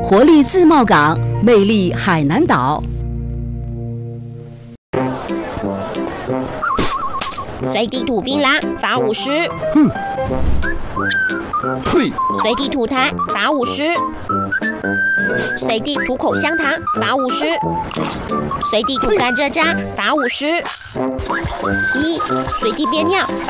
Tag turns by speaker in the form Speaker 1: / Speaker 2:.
Speaker 1: 活力自贸港，魅力海南岛。
Speaker 2: 随地吐槟榔罚50。
Speaker 3: 呸！
Speaker 2: 随地吐痰罚50。随地吐口香糖罚50。随地吐甘蔗渣罚50。1. 随地憋尿